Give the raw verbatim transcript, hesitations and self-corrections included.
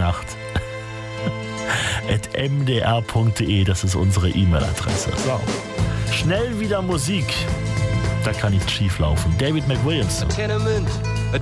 Nacht at m d r punkt d e, das ist unsere E-Mail-Adresse. So. Schnell wieder Musik. Da kann nichts schief laufen. David McWilliams. Tenement.